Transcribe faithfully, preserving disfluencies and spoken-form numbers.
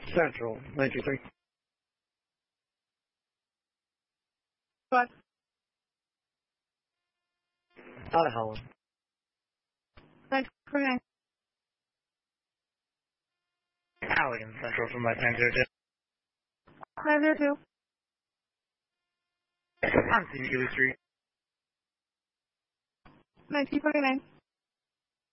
Central, nine two three. What? Out of Holland. nine two nine. Halligan Central from my nine zero two. nine zero two. I'm seeing Ely Street. nineteen forty-nine.